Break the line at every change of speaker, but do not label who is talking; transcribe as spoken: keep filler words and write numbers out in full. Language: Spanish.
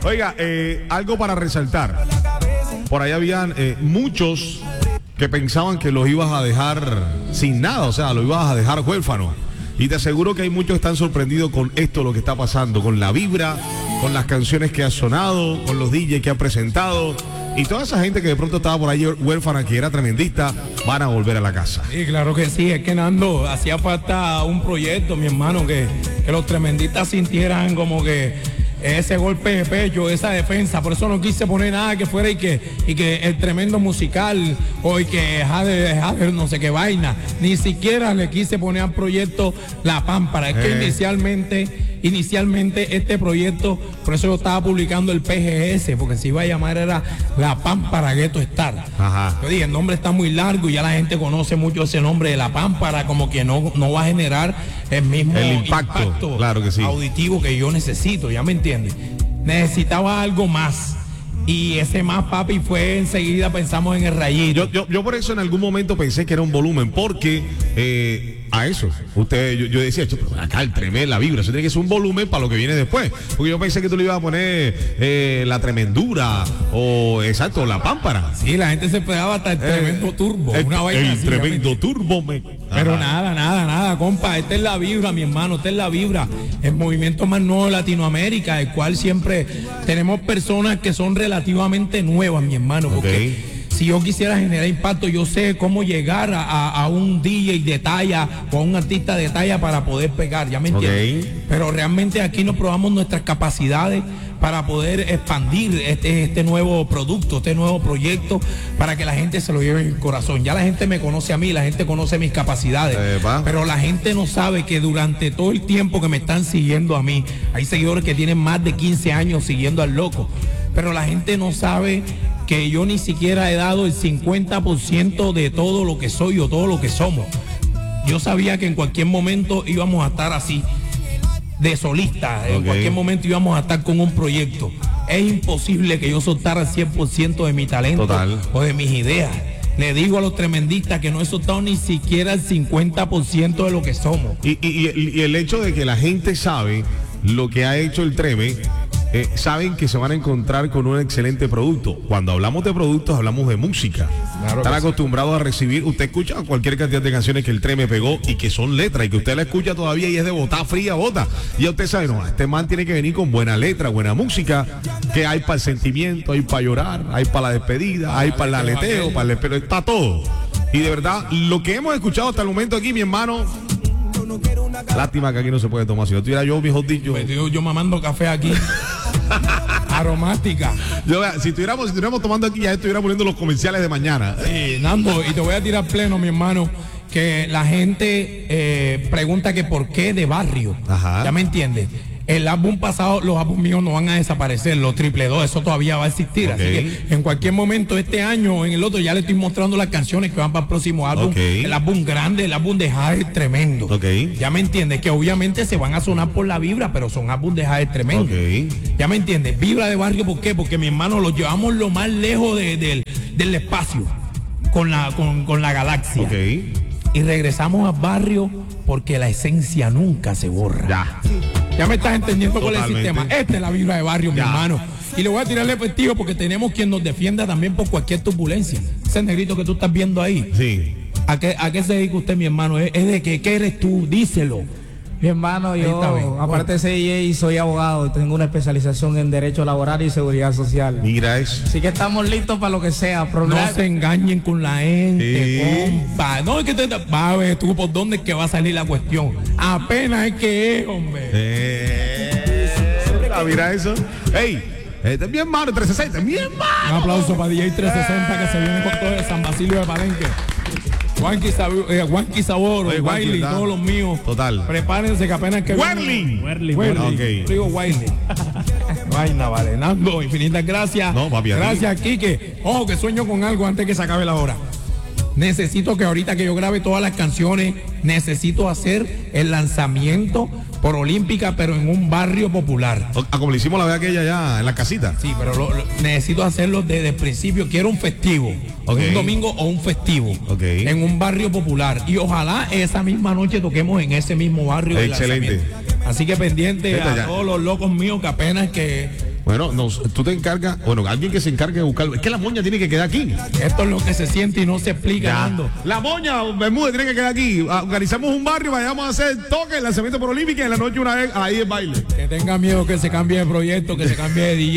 Oiga, eh, algo para resaltar. Por ahí habían eh, muchos que pensaban que los ibas a dejar sin nada, o sea, los ibas a dejar huérfano. Y te aseguro que hay muchos que están sorprendidos con esto, lo que está pasando, con la vibra, con las canciones que ha sonado, con los D Js que ha presentado. Y toda esa gente que de pronto estaba por ahí huérfana, que era tremendista, van a volver a la casa.
Sí, claro que sí, es que Nando, hacía falta un proyecto, mi hermano, que, que los tremendistas sintieran como que ese golpe de pecho, esa defensa. Por eso no quise poner nada que fuera y que, y que el tremendo musical o y que Jader, Jader no sé qué vaina. Ni siquiera le quise poner al proyecto La Pámpara. Es eh. que inicialmente, inicialmente este proyecto, por eso yo estaba publicando el P G S, porque se iba a llamar era La Pámpara Ghetto Star. Ajá. Yo dije, el nombre está muy largo y ya la gente conoce mucho ese nombre de La Pámpara, como que no, no va a generar el mismo
el impacto,
impacto
claro que sí,
auditivo que yo necesito, ¿ya me entiendes? Necesitaba algo más. Y ese más, papi, fue enseguida pensamos en el rayito.
Yo, yo, yo por eso en algún momento pensé que era un volumen, porque eh, a eso, usted, yo, yo decía, pero acá el tremendo, la vibra, eso tiene que ser un volumen para lo que viene después. Porque yo pensé que tú le ibas a poner eh, la tremendura o, exacto, la pámpara.
Sí, la gente se esperaba hasta el eh, tremendo turbo.
El,
una vaina
el
así,
tremendo turbo. Me...
Pero nada, nada, nada, compa. Esta es la vibra, mi hermano, esta es la vibra. El movimiento más nuevo de Latinoamérica, el cual siempre tenemos personas que son relativamente nuevas, mi hermano, porque okay, si yo quisiera generar impacto, yo sé cómo llegar a, a, a un D J de talla o a un artista de talla para poder pegar, ¿ya me entiendes? Okay. Pero realmente aquí nos probamos nuestras capacidades para poder expandir este, este nuevo producto, este nuevo proyecto, para que la gente se lo lleve en el corazón. Ya la gente me conoce a mí, la gente conoce mis capacidades, eh, pero la gente no sabe que durante todo el tiempo que me están siguiendo a mí, hay seguidores que tienen más de quince años siguiendo al loco, pero la gente no sabe que yo ni siquiera he dado el cincuenta por ciento de todo lo que soy o todo lo que somos. Yo sabía que en cualquier momento íbamos a estar así, de solista, okay, en cualquier momento íbamos a estar con un proyecto. Es imposible que yo soltara el cien por ciento de mi talento, total, o de mis ideas. Le digo a los tremendistas que no he soltado ni siquiera el cincuenta por ciento de lo que somos.
Y, y, y el hecho de que la gente sabe lo que ha hecho el Treme, eh, saben que se van a encontrar con un excelente producto. Cuando hablamos de productos, hablamos de música. Claro, están acostumbrados a recibir, usted escucha cualquier cantidad de canciones que el Treme pegó y que son letras y que usted la escucha todavía y es de botar fría, bota. Y usted sabe, no, este man tiene que venir con buena letra, buena música, que hay para el sentimiento, hay para llorar, hay para la despedida, hay para el aleteo, para el pero está todo. Y de verdad, lo que hemos escuchado hasta el momento aquí, mi hermano, lástima que aquí no se puede tomar. Si yo tuviera yo, mejor dicho,
yo, yo mamando café aquí. Aromática.
Yo, si estuviéramos, si estuviéramos tomando aquí, ya estuviera poniendo los comerciales de mañana.
Sí, Nando, y te voy a tirar pleno, mi hermano, que la gente eh, pregunta que por qué de barrio. Ajá. ¿Ya me entiendes? El álbum pasado, los álbumes míos no van a desaparecer, los triple dos, eso todavía va a existir. Okay. Así que en cualquier momento, este año o en el otro, ya le estoy mostrando las canciones que van para el próximo álbum. Okay. El álbum grande, el álbum de Jader tremendo. Okay. Ya me entiendes, que obviamente se van a sonar por la vibra, pero son álbum de Jader tremendo. Okay. Ya me entiendes, vibra de barrio, ¿por qué? Porque mi hermano lo llevamos lo más lejos de, de, del espacio, con la, con, con la galaxia. Okay. Y regresamos al barrio porque la esencia nunca se borra. Ya. Ya me estás entendiendo cuál es el sistema. Esta es la vibra de barrio, ya, mi hermano. Y le voy a tirarle efectivo porque tenemos quien nos defienda también por cualquier turbulencia. Ese negrito que tú estás viendo ahí. Sí. ¿A qué, a qué se dedica usted, mi hermano? ¿Es, es de que qué eres tú? Díselo.
Mi hermano, yo, aparte de ser D J, soy abogado y tengo una especialización en Derecho Laboral y Seguridad Social.
Mira eso.
Así que estamos listos para lo que sea.
Problema. No se engañen con la gente, sí, compa. No es que te... Va a ver tú por dónde es que va a salir la cuestión. Apenas es que es, hombre.
Eh, mira eso. ¡Ey! Este es mi hermano, trescientos sesenta. ¡Mi hermano!
Un aplauso para D J trescientos sesenta que se viene con todo de San Basilio de Palenque. Juanqui Sabor, eh, Juanqui Sabor, Wiley, todos los míos.
Total.
Prepárense que apenas que
Werly.
Werly. Werly. Digo Wiley. Vaina, vale. Nando, infinitas gracias. No, papi, gracias, Quique. Ojo, que sueño con algo antes que se acabe la hora. Necesito que ahorita que yo grabe todas las canciones, necesito hacer el lanzamiento por Olímpica, pero en un barrio popular.
Ah, como le hicimos la vez aquella ya en la casita.
Sí, pero lo, lo, necesito hacerlo desde el principio. Quiero un festivo, okay, un domingo o un festivo, okay, en un barrio popular. Y ojalá esa misma noche toquemos en ese mismo barrio.
Excelente.
Así que pendiente a ya. todos los locos míos que apenas que
Bueno, nos, tú te encargas, bueno, alguien que se encargue de buscarlo. Es que la moña tiene que quedar aquí.
Esto es lo que se siente y no se explica, Nando.
La moña, Bermúdez, tiene que quedar aquí. Organizamos un barrio, vayamos a hacer toque, el lanzamiento por Olímpica y en la noche una vez ahí el baile.
Que tenga miedo que se cambie de proyecto, que se cambie de D J.